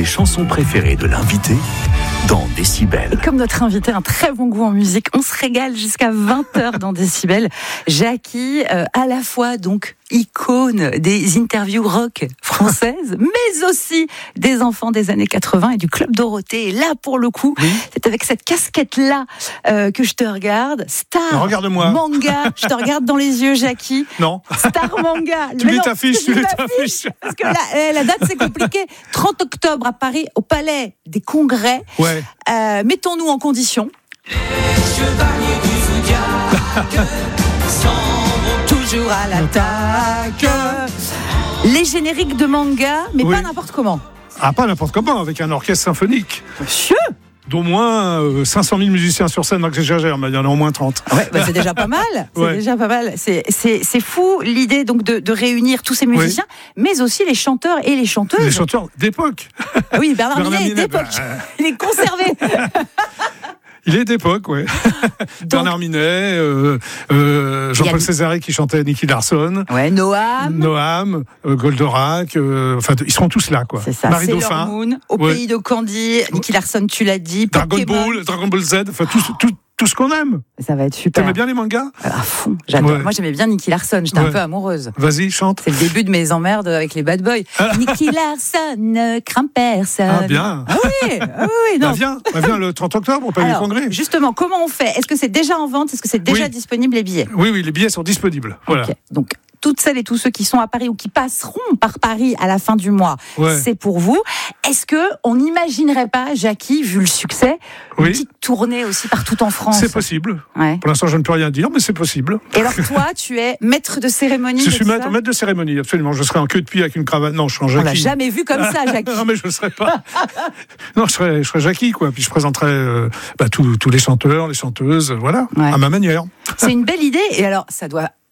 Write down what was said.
les chansons préférées de l'invité dans Décibel. Et comme notre invité a un très bon goût en musique, on se régale jusqu'à 20h dans Décibel. Jackie, à la fois donc icône des interviews rock françaises, mais aussi des enfants des années 80 et du Club Dorothée. Et là, pour le coup, c'est avec cette casquette-là que je te regarde. Star Regarde-moi. Manga. Je te regarde dans les yeux, Jackie. Non. Star Manga. Tu mets ta fiche, tu mets ta fiche. Parce que la date, c'est compliqué. 30 octobre à Paris, au Palais des Congrès. Ouais. Mettons-nous en condition. Les chevaliers du Zodiac sont Toujours à l'attaque. Les génériques de manga, mais Oui. pas n'importe comment. Ah, pas n'importe comment, avec un orchestre symphonique. Monsieur. D'au moins 500 000 musiciens sur scène, donc j'exagère, mais il y en a au moins 30. Ouais, bah c'est déjà pas mal. C'est Ouais. déjà pas mal. C'est fou l'idée donc de réunir tous ces musiciens, mais aussi les chanteurs et les chanteuses. Les chanteurs d'époque. Ah oui, Bernard Minet est Minet, d'époque. bah, Il est conservé. il est d'époque, ouais. Bernard Minet, Jean-Paul Césaré qui chantait Nicky Larson. Ouais, Noam, Goldorak, enfin ils seront tous là, quoi. C'est ça. Marie Sailor Dauphin, Moon, Au pays de Candy, Nicky Larson, tu l'as dit. Dragon Pokémon. Ball Z, enfin tout ce qu'on aime. Ça va être super. T'aimais bien les mangas ? À fond, j'adore. Ouais. Moi, j'aimais bien Nicky Larson. J'étais un Ouais. peu amoureuse. Vas-y, chante. C'est le début de mes emmerdes avec les bad boys. Nicky Larson ne craint personne. Ah bien. Ah oui, non. Bah viens le 30 octobre au Palais des Alors, Congrès. justement, comment on fait ? Est-ce que c'est déjà en vente ? Est-ce que c'est déjà Oui. disponible, les billets ? Oui, les billets sont disponibles. Voilà. Ok. Donc, toutes celles et tous ceux qui sont à Paris ou qui passeront par Paris à la fin du mois, Ouais. c'est pour vous. Est-ce qu'on n'imaginerait pas, Jackie, vu le succès, une Oui. petite tournée aussi partout en France ? C'est possible. Ouais. Pour l'instant, je ne peux rien dire, mais c'est possible. Et alors, toi, tu es maître de cérémonie. Je de suis tout ça maître de cérémonie, absolument. Je serai en queue de pied avec une cravate. Non, je suis en On l'a Jackie. jamais vu comme ça, Jackie. Non, mais je ne serai pas. Non, je serai Jackie, quoi. Puis je présenterai tous les chanteurs, les chanteuses, voilà, Ouais. à ma manière. C'est une belle idée. Et alors, ça doit